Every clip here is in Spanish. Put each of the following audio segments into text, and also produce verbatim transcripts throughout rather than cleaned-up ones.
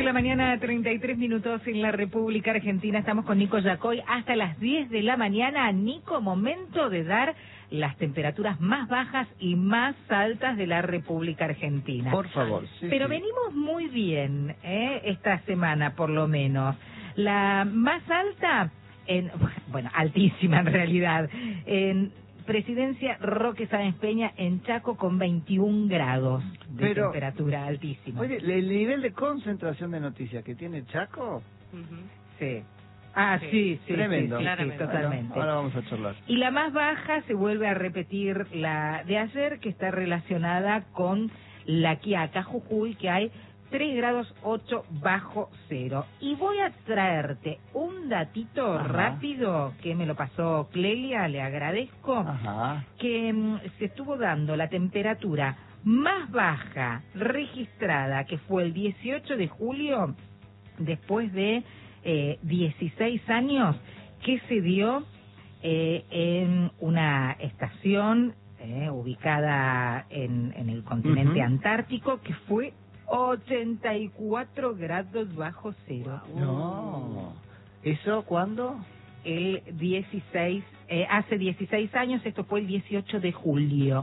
la mañana, treinta y tres minutos en la República Argentina. Estamos con Nico Yacoy hasta las diez de la mañana. Nico, momento de dar las temperaturas más bajas y más altas de la República Argentina. Por favor. Sí, Pero sí. venimos muy bien, ¿eh? Esta semana por lo menos. La más alta, en, bueno, altísima en realidad, en Presidencia Roque Sáenz Peña en Chaco con veintiún grados de Pero, temperatura altísima. Oye, el nivel de concentración de noticias que tiene Chaco, Uh-huh. Sí. Ah, sí, sí, sí, tremendo. sí, sí, Claramente. totalmente. Bueno, ahora vamos a charlar. Y la más baja se vuelve a repetir la de ayer, que está relacionada con La Quiaca, Jujuy, que hay tres grados ocho bajo cero. Y voy a traerte un datito Ajá. rápido que me lo pasó Clelia, le agradezco, Ajá. que mm, se estuvo dando la temperatura más baja registrada, que fue el dieciocho de julio, después de eh, dieciséis años, que se dio eh, en una estación eh, ubicada en, en el continente Uh-huh. antártico, que fue ochenta y cuatro grados bajo cero. No. ¿Eso cuándo? El dieciséis, eh, hace dieciséis años, esto fue el dieciocho de julio,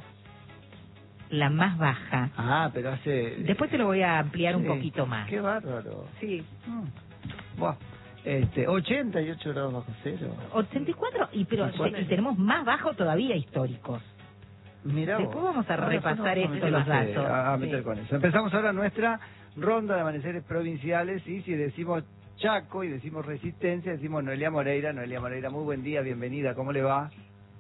la más baja. Ah, pero hace... Después te lo voy a ampliar un Sí. poquito más. Qué bárbaro. Sí. Mm. Buah. Este, ochenta y ocho grados bajo cero. ochenta y cuatro, y pero ¿Cuál y es? tenemos más bajo todavía históricos. Mirá Después vos. vamos a Ahora repasar después nos esto, vamos los a meter, datos. A, a meter Sí. con eso. Empezamos ahora nuestra ronda de amaneceres provinciales, y si decimos Chaco y decimos Resistencia, decimos Noelia Moreira. Noelia Moreira, muy buen día, bienvenida, ¿cómo le va?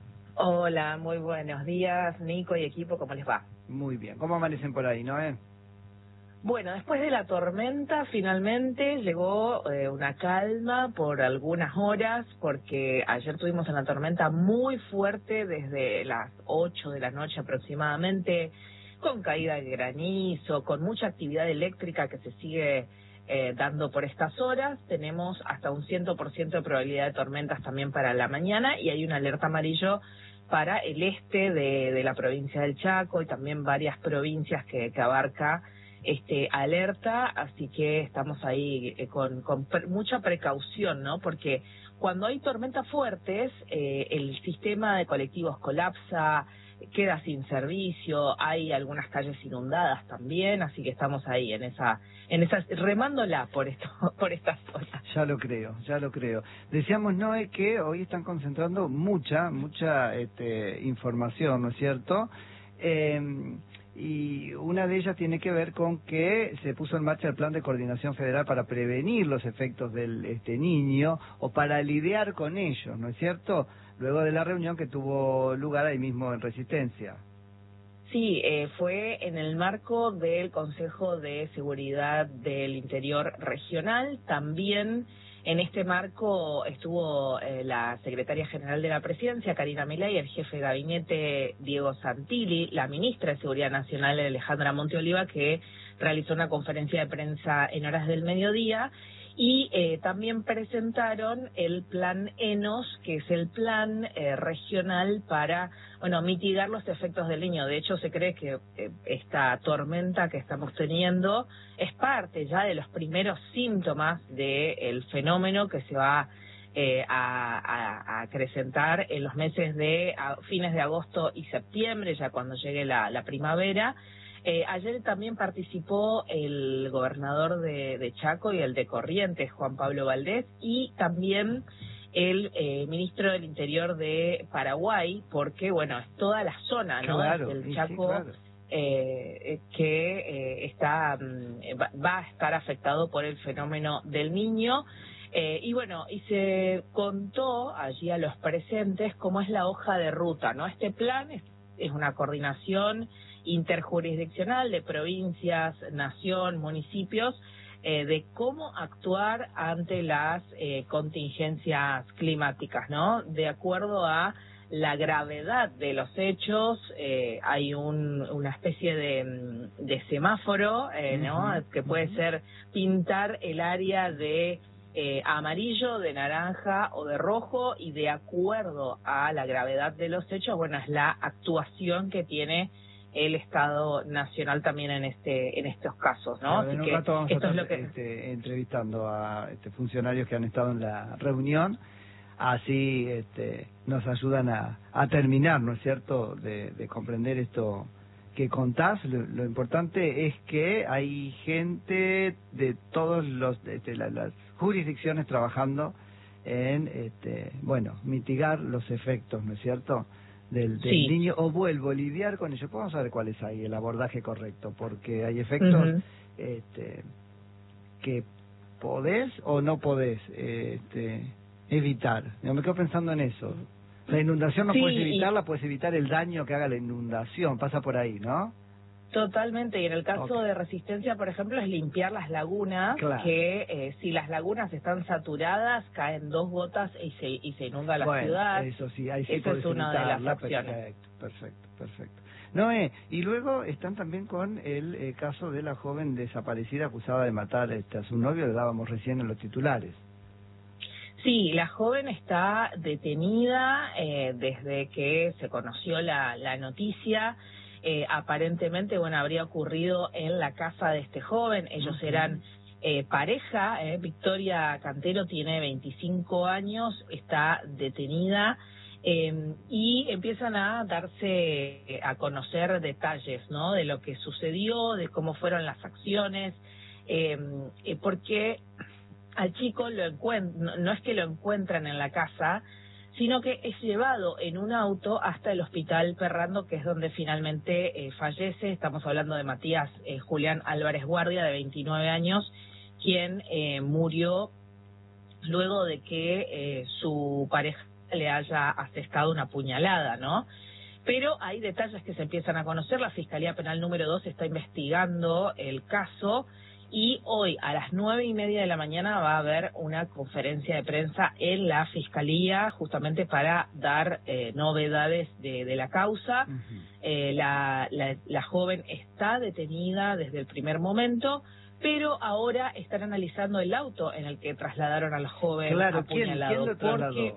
Hola, muy buenos días, Nico y equipo, ¿cómo les va? Muy bien. ¿Cómo amanecen por ahí, no? Eh? Bueno, después de la tormenta finalmente llegó eh, una calma por algunas horas, porque ayer tuvimos una tormenta muy fuerte desde las ocho de la noche aproximadamente, con caída de granizo, con mucha actividad eléctrica que se sigue eh, dando por estas horas. Tenemos hasta un cien por ciento de probabilidad de tormentas también para la mañana, y hay una alerta amarillo para el este de, de la provincia del Chaco y también varias provincias que, que abarca este alerta, así que estamos ahí eh, con, con pre mucha precaución, ¿no? Porque cuando hay tormentas fuertes, eh, el sistema de colectivos colapsa, queda sin servicio, hay algunas calles inundadas también, así que estamos ahí en esa, en esa remándola por esto, por estas zonas. Ya lo creo, ya lo creo. Decíamos, Noé, que hoy están concentrando mucha, mucha este, información, ¿no es cierto? Eh, y una de ellas tiene que ver con que se puso en marcha el Plan de Coordinación Federal para prevenir los efectos del este niño, o para lidiar con ellos, ¿no es cierto? Luego de la reunión que tuvo lugar ahí mismo en Resistencia. Sí, eh, fue en el marco del Consejo de Seguridad del Interior Regional. También en este marco estuvo eh, la secretaria general de la Presidencia, Karina Milei, el jefe de gabinete, Diego Santilli, la ministra de Seguridad Nacional, Alejandra Monteoliva, que realizó una conferencia de prensa en horas del mediodía. Y eh, también presentaron el plan ENOS, que es el plan eh, regional para, bueno, mitigar los efectos del niño. De hecho, se cree que eh, esta tormenta que estamos teniendo es parte ya de los primeros síntomas del fenómeno que se va eh, a, a, a acrecentar en los meses de a fines de agosto y septiembre, ya cuando llegue la, la primavera. Eh, ayer también participó el gobernador de, de Chaco y el de Corrientes, Juan Pablo Valdés, y también el eh, ministro del Interior de Paraguay, porque, bueno, es toda la zona, ¿no?, Claro, del sí, Chaco, sí, claro. eh, que eh, está mm, va, va a estar afectado por el fenómeno del niño. Eh, y bueno, y se contó allí a los presentes cómo es la hoja de ruta, ¿no? Este plan es, es una coordinación interjurisdiccional de provincias, nación, municipios, eh, de cómo actuar ante las eh, contingencias climáticas, ¿no? De acuerdo a la gravedad de los hechos, eh, hay un, una especie de, de semáforo, eh, ¿no? Uh-huh, Que puede uh-huh. ser pintar el área de eh, amarillo, de naranja o de rojo, y de acuerdo a la gravedad de los hechos, bueno, es la actuación que tiene el Estado Nacional también en este en estos casos, ¿no? Claro, en Así un que rato vamos a esto estar es lo que este, entrevistando a este, funcionarios que han estado en la reunión, así este, nos ayudan a, a terminar, ¿no es cierto?, de, de comprender esto que contás. Lo, lo importante es que hay gente de todos los este, la, las jurisdicciones trabajando en este, bueno, mitigar los efectos, ¿no es cierto?, del, del sí. niño, o vuelvo a lidiar con ello. Vamos a ver cuál es ahí el abordaje correcto, porque hay efectos Uh-huh. este, que podés o no podés este, evitar. Yo me quedo pensando en eso. La inundación no Sí, puedes evitarla, y... puedes evitar el daño que haga la inundación, pasa por ahí, ¿no? Totalmente, y en el caso Okay. de Resistencia, por ejemplo, es limpiar las lagunas, Claro. que eh, si las lagunas están saturadas, caen dos gotas y se, y se inunda la Bueno, ciudad. eso sí, ahí sí Esa podés es una de las evitarla. opciones. Perfecto, perfecto, perfecto. Noé, y luego están también con el eh, caso de la joven desaparecida acusada de matar este, a su novio, le dábamos recién en los titulares. Sí, la joven está detenida eh, desde que se conoció la, la noticia. Eh, aparentemente, bueno, habría ocurrido en la casa de este joven. Ellos Uh-huh. eran eh, pareja. Eh. Victoria Cantero tiene veinticinco años, está detenida eh, y empiezan a darse eh, a conocer detalles, ¿no?, de lo que sucedió, de cómo fueron las acciones, eh, eh, porque al chico lo encuent- no, no es que lo encuentran en la casa, sino que es llevado en un auto hasta el hospital Ferrando, que es donde finalmente eh, fallece. Estamos hablando de Matías eh, Julián Álvarez Guardia, de veintinueve años, quien eh, murió luego de que eh, su pareja le haya asestado una puñalada, ¿no? Pero hay detalles que se empiezan a conocer. La Fiscalía Penal número dos está investigando el caso. Y hoy a las nueve y media de la mañana va a haber una conferencia de prensa en la Fiscalía, justamente para dar eh, novedades de, de la causa. Uh-huh. Eh, la, la, la joven está detenida desde el primer momento, pero ahora están analizando el auto en el que trasladaron al joven Claro, ¿quién, apuñalado. ¿quién lo trasladó? Porque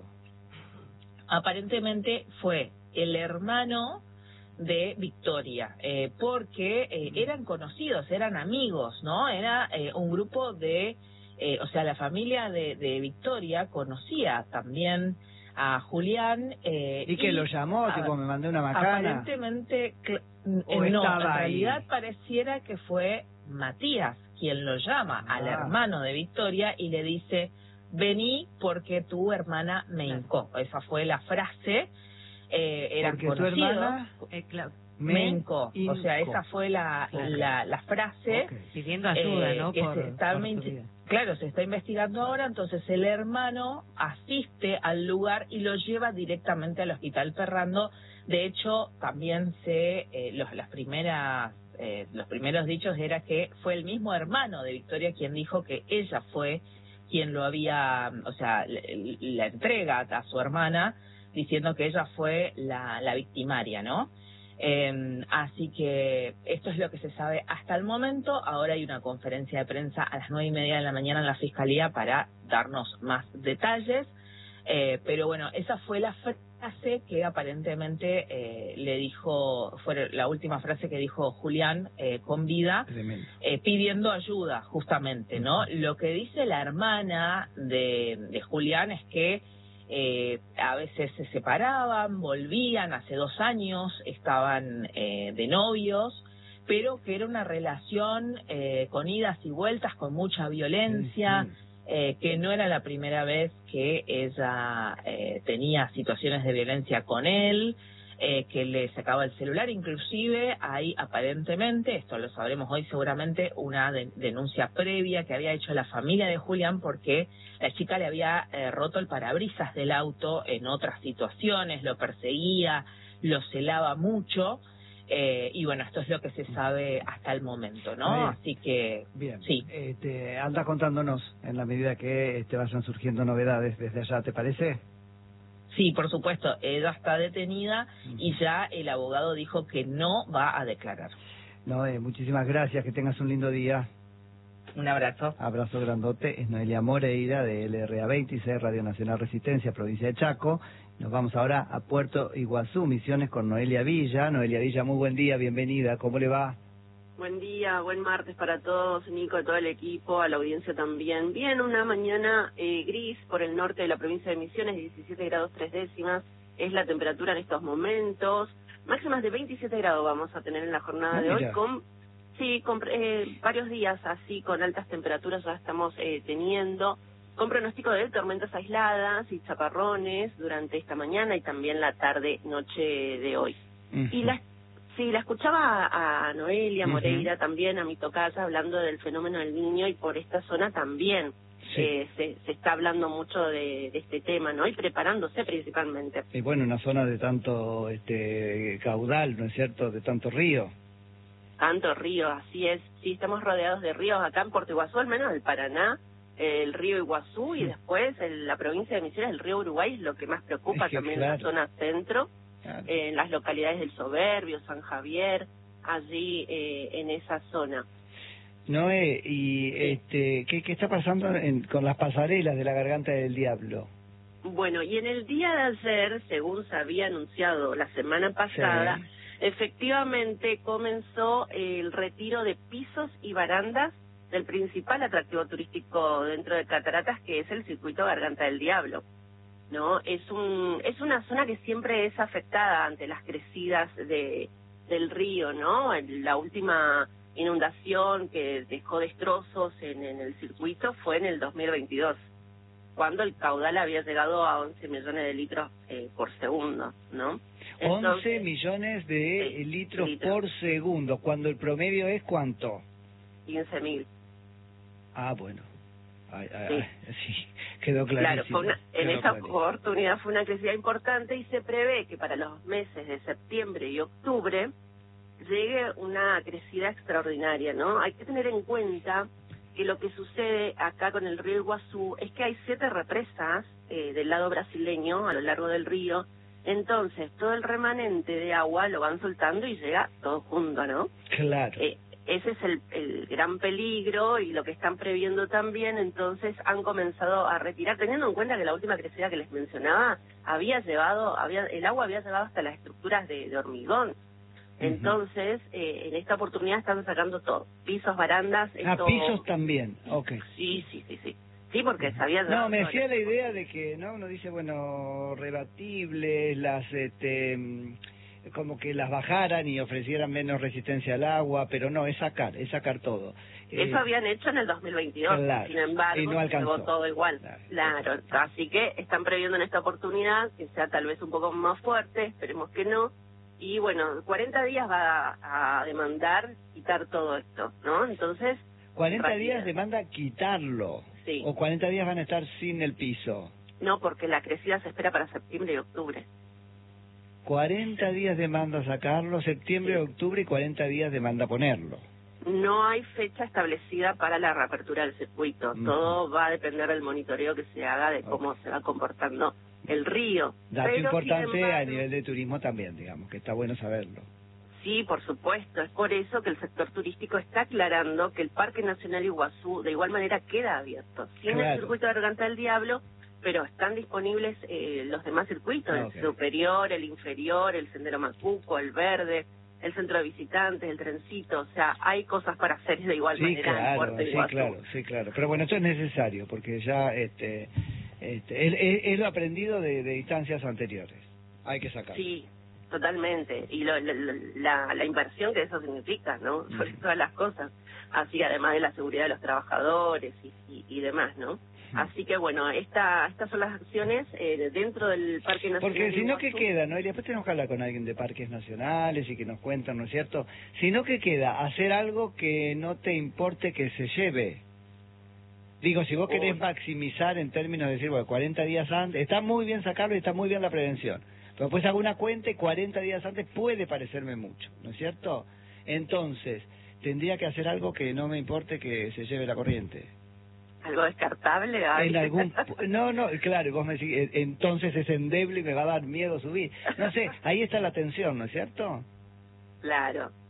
aparentemente fue el hermano de Victoria, eh, porque eh, eran conocidos, eran amigos, ¿no? Era eh, un grupo de, eh, o sea, la familia de, de Victoria conocía también a Julián. Eh, ¿Y que y, lo llamó? a, Tipo, me mandé una macana. Aparentemente, eh, ¿O no, estaba en ahí? realidad pareciera que fue Matías quien lo llama Ah. al hermano de Victoria y le dice: vení porque tu hermana me hincó. Esa fue la frase. Eh, eran Porque tu conocidos. hermana Eh, claro, me, me hincó. O sea, hincó. esa fue la, Okay. la, la frase. Okay. pidiendo ayuda, eh, ¿no? que Por, se está por su inve- vida. Claro, se está investigando ahora. Entonces el hermano asiste al lugar y lo lleva directamente al hospital Ferrando. De hecho, también se eh, los, las primeras eh, los primeros dichos era que fue el mismo hermano de Victoria quien dijo que ella fue quien lo había, o sea, le- la entrega a su hermana, diciendo que ella fue la, la victimaria, ¿no? Eh, así que esto es lo que se sabe hasta el momento. Ahora hay una conferencia de prensa a las nueve y media de la mañana en la Fiscalía para darnos más detalles. Eh, pero bueno, esa fue la frase que aparentemente eh, le dijo, fue la última frase que dijo Julián eh, con vida, eh, pidiendo ayuda, justamente, ¿no? Lo que dice la hermana de, de Julián es que Eh, a veces se separaban, volvían, hace dos años estaban eh, de novios, pero que era una relación eh, con idas y vueltas, con mucha violencia, Sí, sí. Eh, que no era la primera vez que ella eh, tenía situaciones de violencia con él, eh, que le sacaba el celular. Inclusive hay aparentemente, esto lo sabremos hoy seguramente, una de, denuncia previa que había hecho la familia de Julián porque la chica le había eh, roto el parabrisas del auto en otras situaciones, lo perseguía, lo celaba mucho. Eh, y bueno, esto es lo que se sabe hasta el momento, ¿no? Bien. Así que, bien, sí. Este, anda contándonos en la medida que este, vayan surgiendo novedades desde allá, ¿te parece? Sí, por supuesto, ella está detenida Uh-huh. y ya el abogado dijo que no va a declarar. No, eh, muchísimas gracias, que tengas un lindo día. Un abrazo. Abrazo grandote. Es Noelia Moreira de L R A veintiséis, Radio Nacional Resistencia, provincia de Chaco. Nos vamos ahora a Puerto Iguazú, Misiones, con Noelia Villa. Noelia Villa, muy buen día, bienvenida. ¿Cómo le va? Buen día, buen martes para todos, Nico, a todo el equipo, a la audiencia también. Bien, una mañana eh, gris por el norte de la provincia de Misiones, diecisiete grados tres décimas, es la temperatura en estos momentos. Máximas de veintisiete grados vamos a tener en la jornada Ah, de hoy, mira. con sí, con eh, varios días así, con altas temperaturas ya estamos eh, teniendo, con pronóstico de tormentas aisladas y chaparrones durante esta mañana y también la tarde-noche de hoy. Uh-huh. Y la, sí, la escuchaba a, a Noelia Moreira Uh-huh. también, a mi tocaya, hablando del fenómeno del Niño, y por esta zona también Sí. eh, se, se está hablando mucho de, de este tema, ¿no? Y preparándose principalmente. Y bueno, una zona de tanto este caudal, ¿no es cierto?, de tanto río. Tanto río, así es. Sí, estamos rodeados de ríos acá en Puerto Iguazú, al menos el Paraná, el río Iguazú, y Sí. después en la provincia de Misiones el río Uruguay es lo que más preocupa, Es que también claro. en la zona centro, Claro. eh, en las localidades del Soberbio, San Javier, allí eh, en esa zona. Noé, y este, ¿qué, qué está pasando en- con las pasarelas de la Garganta del Diablo? Bueno, y en el día de ayer, según se había anunciado la semana pasada, Sí. efectivamente comenzó el retiro de pisos y barandas del principal atractivo turístico dentro de Cataratas, que es el circuito Garganta del Diablo. ¿No? Es un es una zona que siempre es afectada ante las crecidas de del río, ¿no? En la última inundación que dejó destrozos en, en el circuito fue en el dos mil veintidós, cuando el caudal había llegado a once millones de litros eh, por segundo, ¿no? once Entonces, millones de sí, litros, litros. por segundo, cuando el promedio es ¿cuánto? quince mil. Ah, bueno. Ay, ay, Sí. ay, sí, quedó Claro, clarísimo. fue una, en quedó esa clarísimo. oportunidad fue una crecida importante y se prevé que para los meses de septiembre y octubre llegue una crecida extraordinaria, ¿no? Hay que tener en cuenta que lo que sucede acá con el río Iguazú es que hay siete represas eh, del lado brasileño a lo largo del río, entonces todo el remanente de agua lo van soltando y llega todo junto, ¿no? Claro. Eh, ese es el, el gran peligro y lo que están previendo también, entonces han comenzado a retirar, teniendo en cuenta que la última crecida que les mencionaba había llevado, había el agua había llevado hasta las estructuras de, de hormigón. Entonces, eh, en esta oportunidad están sacando todo, pisos, barandas. Ah, esto... pisos también, ok. Sí, sí, sí, sí. Sí, porque sabía... No, me hacía la idea de que, ¿no? Uno dice, bueno, rebatibles, las, este, mm, como que las bajaran y ofrecieran menos resistencia al agua, pero no, es sacar, es sacar todo. Eso Eh, habían hecho en el dos mil veintidós, claro, sin embargo, y no alcanzó. llegó todo igual. Claro. Claro, así que están previendo en esta oportunidad que sea tal vez un poco más fuerte, esperemos que no. Y bueno, cuarenta días va a, a demandar quitar todo esto, ¿no? Entonces... cuarenta rápido. días demanda quitarlo. Sí. O cuarenta días van a estar sin el piso. No, porque la crecida se espera para septiembre y octubre. cuarenta días demanda sacarlo, septiembre, Sí. octubre, y cuarenta días demanda ponerlo. No hay fecha establecida para la reapertura del circuito. Ujú. Todo va a depender del monitoreo que se haga de cómo se va comportando el río. Dato Pero, importante sin embargo, a nivel de turismo también, digamos, que está bueno saberlo. Sí, por supuesto. Es por eso que el sector turístico está aclarando que el Parque Nacional Iguazú de igual manera queda abierto. Sin Claro. el circuito de Garganta del Diablo, pero están disponibles eh, los demás circuitos, Ah, ok. el superior, el inferior, el Sendero Macuco, el verde, el centro de visitantes, el trencito. O sea, hay cosas para hacer de igual Sí, manera en claro, Puerto sí, Iguazú. claro, sí, claro. Pero bueno, esto es necesario, porque ya este, este, es, es- es lo aprendido de, de instancias anteriores. Hay que sacarlo. Sí, totalmente. Y lo- lo- lo- la, la inversión que eso significa, ¿no? Sobre todas las cosas. Así, además de la seguridad de los trabajadores y, y, y demás, ¿no? Así que, bueno, esta, estas son las acciones eh, dentro del Parque Nacional. Porque si no, ¿qué Iguazú. queda? ¿No? Y después tenemos que hablar con alguien de parques nacionales y que nos cuentan, ¿no es cierto? Si no, ¿qué queda? Hacer algo que no te importe que se lleve. Digo, si vos Oh. querés maximizar en términos de decir, bueno, cuarenta días antes, está muy bien sacarlo y está muy bien la prevención. Pero después hago una cuenta y cuarenta días antes puede parecerme mucho, ¿no es cierto? Entonces, tendría que hacer algo que no me importe que se lleve la corriente. ¿Algo descartable? Ay. En algún pu- no no claro, y vos me decís eh, entonces es endeble y me va a dar miedo subir, no sé, ahí está la tensión, ¿no es cierto? Claro,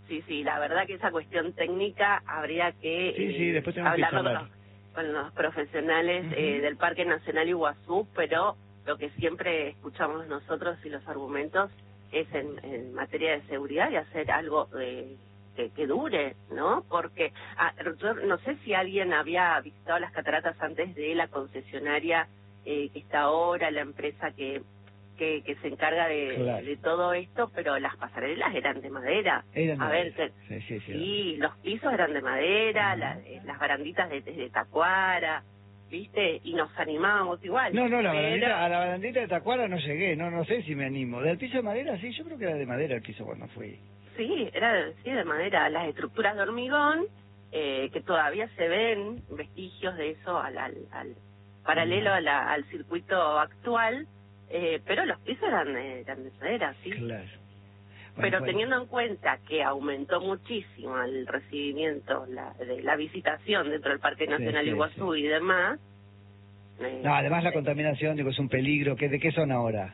sí, sí, la verdad que esa cuestión técnica habría que sí, sí, después tenemos que hablarlo charlar. con, con los profesionales uh-huh. eh, del Parque Nacional Iguazú, pero lo que siempre escuchamos nosotros y los argumentos es en, en materia de seguridad y hacer algo eh, que, que dure, ¿no? Porque ah, yo no sé si alguien había visitado las cataratas antes de la concesionaria eh, que está ahora, la empresa que que, que se encarga de, claro. de todo esto, pero las pasarelas eran de madera. Eran a de ver, madera. Sí, sí, sí, sí los pisos eran de madera, uh-huh. la, las baranditas de, de tacuara, ¿viste? Y nos animábamos igual. No, no, la pero... barandita, a la barandita de tacuara no llegué, no no sé si me animo. ¿Del piso de madera? Sí, yo creo que era de madera el piso cuando fui. Sí, era de, sí, de madera. Las estructuras de hormigón, eh, que todavía se ven vestigios de eso al, al, al paralelo uh-huh. a la, al circuito actual, eh, pero los pisos eran, eran de madera, sí. Claro. Bueno, pero bueno. teniendo en cuenta que aumentó muchísimo el recibimiento, la, de la visitación dentro del Parque Nacional sí, sí, Iguazú sí. y demás. Eh, no, además la contaminación, digo, es un peligro. ¿Qué, ¿De qué son ahora?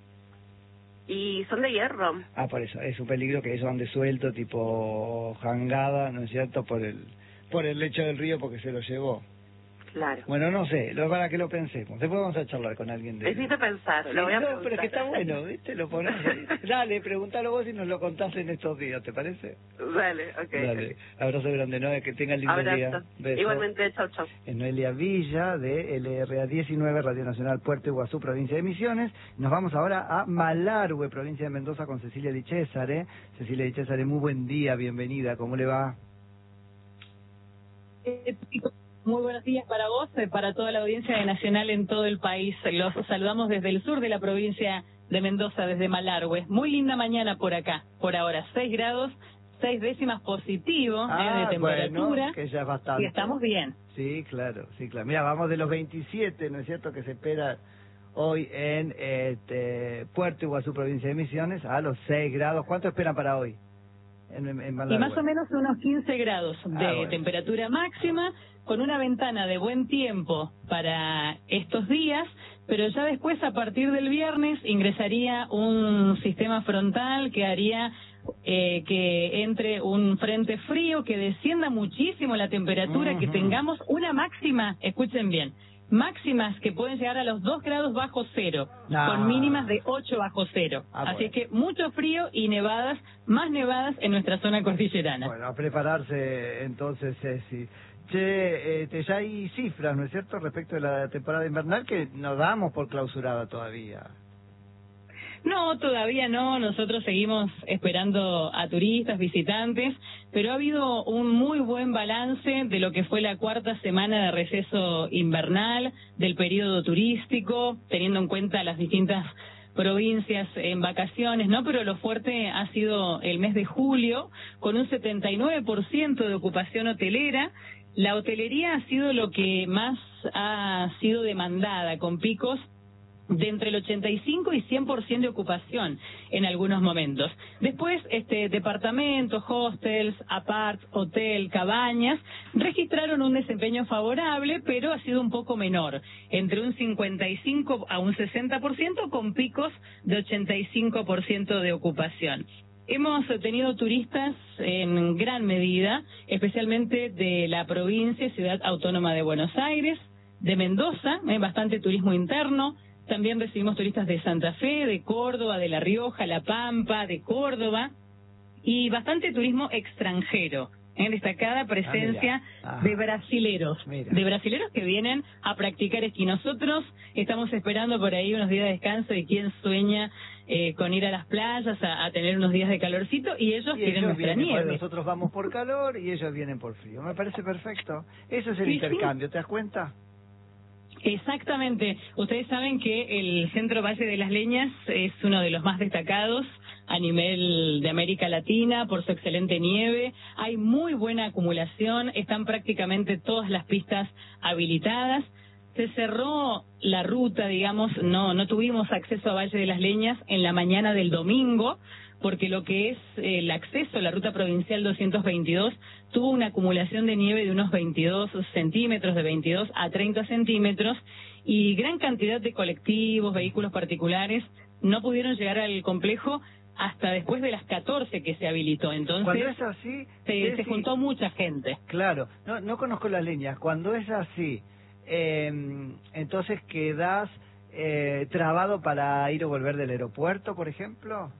Y son de hierro. Ah, por eso, es un peligro que ellos ande suelto, tipo jangada, ¿no es cierto? Por el por el lecho del río porque se lo llevó. Claro. Bueno, no sé, lo para que lo pensemos. Después vamos a charlar con alguien de... Necesito pensar, sí, lo voy a no, preguntar. pero es que está bueno, ¿viste? Lo pones ahí. Dale, pregúntalo vos y nos lo contás en estos días, ¿te parece? Dale, ok. Dale, abrazo grande, ¿no? Que tengan lindo abrazo. día. Beso. Igualmente, chau, chau. Es Noelia Villa, de L R A diecinueve, Radio Nacional Puerto Iguazú, provincia de Misiones. Nos vamos ahora a Malargüe, provincia de Mendoza, con Cecilia Di Cesare. Cecilia Di Cesare, muy buen día, bienvenida, ¿cómo le va? Eh, Muy buenos días para vos, para toda la audiencia de Nacional en todo el país. Los saludamos desde el sur de la provincia de Mendoza, desde Malargüe. Muy linda mañana por acá, por ahora, seis grados, seis décimas positivo ah, eh, de temperatura. Bueno, que ya es bastante. Y estamos bien. Sí, claro, sí, claro. Mira, vamos de los veintisiete, ¿no es cierto?, que se espera hoy en este, Puerto Iguazú, provincia de Misiones, a los seis grados. ¿Cuánto esperan para hoy? En, en y más o menos unos quince grados de ah, bueno. temperatura máxima, con una ventana de buen tiempo para estos días, pero ya después, a partir del viernes, ingresaría un sistema frontal que haría eh, que entre un frente frío, que descienda muchísimo la temperatura, uh-huh. que tengamos una máxima, escuchen bien, máximas que pueden llegar a los dos grados bajo cero, no. con mínimas de ocho bajo cero. Ah, Así bueno. es que mucho frío y nevadas, más nevadas en nuestra zona cordillerana. Bueno, a prepararse entonces, Ceci. Che, este, ya hay cifras, ¿no es cierto?, respecto de la temporada invernal que nos damos por clausurada todavía. No, todavía no. Nosotros seguimos esperando a turistas, visitantes, pero ha habido un muy buen balance de lo que fue la cuarta semana de receso invernal, del periodo turístico, teniendo en cuenta las distintas provincias en vacaciones, ¿no? Pero lo fuerte ha sido el mes de julio, con un setenta y nueve por ciento de ocupación hotelera. La hotelería ha sido lo que más ha sido demandada, con picos de entre el ochenta y cinco y cien por ciento de ocupación en algunos momentos. Después, este, departamentos, hostels, aparts, hotel, cabañas, registraron un desempeño favorable, pero ha sido un poco menor, entre un cincuenta y cinco a un sesenta por ciento, con picos de ochenta y cinco por ciento de ocupación. Hemos tenido turistas en gran medida, especialmente de la provincia, Ciudad Autónoma de Buenos Aires, de Mendoza, hay bastante turismo interno. También recibimos turistas de Santa Fe, de Córdoba, de La Rioja, La Pampa, de Córdoba, y bastante turismo extranjero. En destacada presencia ah, de brasileros, mira. de brasileros que vienen a practicar esquí. Nosotros estamos esperando por ahí unos días de descanso de quien sueña eh, con ir a las playas, a, a tener unos días de calorcito, y ellos y tienen ellos nuestra vienen, nieve. Nosotros vamos por calor y ellos vienen por frío. Me parece perfecto. Eso es el sí, intercambio, sí. ¿te das cuenta? Exactamente. Ustedes saben que el Centro Valle de las Leñas es uno de los más destacados a nivel de América Latina por su excelente nieve. Hay muy buena acumulación, están prácticamente todas las pistas habilitadas. Se cerró la ruta, digamos, no no tuvimos acceso a Valle de las Leñas en la mañana del domingo, porque lo que es el acceso a la ruta provincial doscientos veintidós tuvo una acumulación de nieve de unos veintidós centímetros, de veintidós a treinta centímetros, y gran cantidad de colectivos, vehículos particulares no pudieron llegar al complejo hasta después de las catorce que se habilitó. Entonces, cuando es así, se, es se sí, juntó mucha gente. Claro, no, no conozco las líneas. Cuando es así, eh, entonces quedás eh, trabado para ir o volver del aeropuerto, por ejemplo.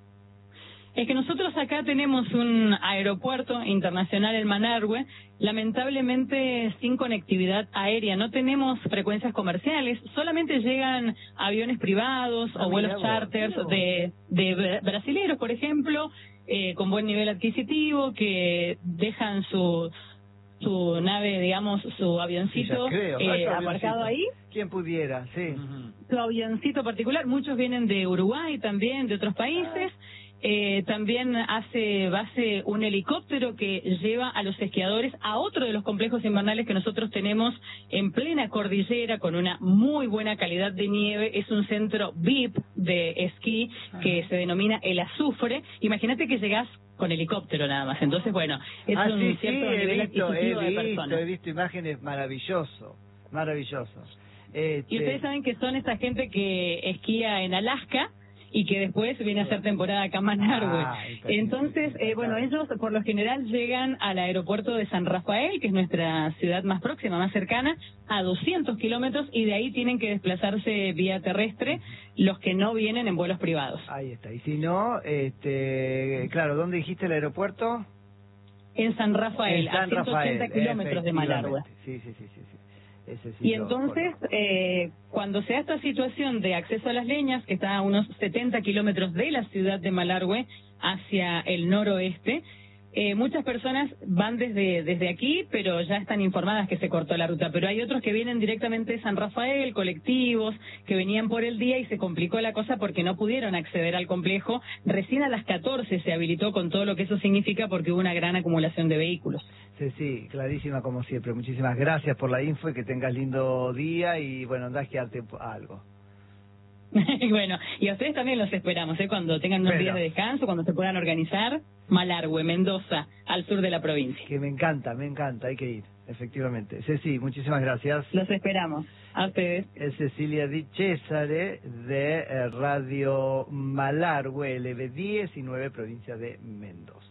Es que nosotros acá tenemos un aeropuerto internacional en Malargüe, lamentablemente sin conectividad aérea. No tenemos frecuencias comerciales, solamente llegan aviones privados ah, o vuelos mira, charters mira. de, de brasileros, por ejemplo, eh, con buen nivel adquisitivo, que dejan su su nave, digamos, su avioncito sí, creo, eh, ¿no? aparcado ahí. Quien pudiera, sí. Uh-huh. Su avioncito particular, muchos vienen de Uruguay también, de otros países. Eh, también hace base un helicóptero que lleva a los esquiadores a otro de los complejos invernales que nosotros tenemos en plena cordillera con una muy buena calidad de nieve. Es un centro V I P de esquí que se denomina El Azufre. Imagínate que llegás con helicóptero nada más. Entonces, bueno, es ah, un sí, cierto sí, nivel he visto, adquisitivo he de visto, personas. he visto imágenes maravilloso, maravilloso. Este... Y ustedes saben que son esta gente que esquía en Alaska y que después viene a hacer temporada acá en Malargüe. Ah, Entonces, eh, bueno, ellos por lo general llegan al aeropuerto de San Rafael, que es nuestra ciudad más próxima, más cercana, a doscientos kilómetros, y de ahí tienen que desplazarse vía terrestre los que no vienen en vuelos privados. Ahí está. Y si no, este, claro, ¿dónde dijiste el aeropuerto? En San Rafael, en San a ciento ochenta Rafael, kilómetros de Malargüe. Sí, sí, sí, sí, sí. Ese sí y entonces, eh, cuando se da esta situación de acceso a las leñas, que está a unos setenta kilómetros de la ciudad de Malargüe hacia el noroeste, eh, muchas personas van desde desde aquí, pero ya están informadas que se cortó la ruta. Pero hay otros que vienen directamente de San Rafael, colectivos, que venían por el día y se complicó la cosa porque no pudieron acceder al complejo. Recién a las catorce se habilitó con todo lo que eso significa porque hubo una gran acumulación de vehículos. Sí, sí, clarísima como siempre. Muchísimas gracias por la info y que tengas lindo día y bueno, andá a esquiarte algo. Bueno, y a ustedes también los esperamos, ¿eh? Cuando tengan unos bueno. días de descanso, cuando se puedan organizar. Malargüe, Mendoza, al sur de la provincia. Que me encanta, me encanta, hay que ir, efectivamente. Ceci, muchísimas gracias. Los esperamos, a ustedes. Es Cecilia Di Cesare de eh, Radio Malargüe, L B diecinueve, provincia de Mendoza.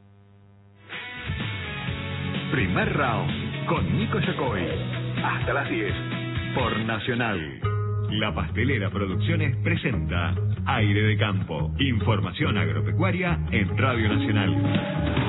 Primer round con Nico Yacoy. Hasta las diez por Nacional. La Pastelera Producciones presenta Aire de Campo. Información agropecuaria en Radio Nacional.